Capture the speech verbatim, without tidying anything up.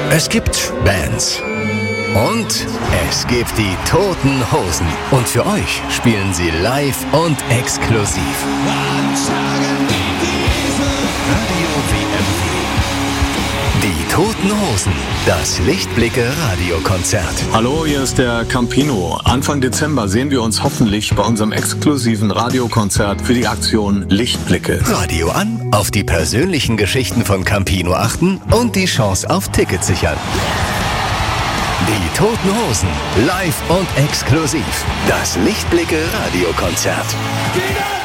Es gibt Bands. Und es gibt die Toten Hosen. Und für euch spielen sie live und exklusiv. Radio W M W. Die Toten Hosen. Das Lichtblicke-Radiokonzert. Hallo, hier ist der Campino. Anfang Dezember sehen wir uns hoffentlich bei unserem exklusiven Radiokonzert für die Aktion Lichtblicke. Radio an, auf die persönlichen Geschichten von Campino achten und die Chance auf Tickets sichern. Die Toten Hosen, live und exklusiv. Das Lichtblicke-Radiokonzert.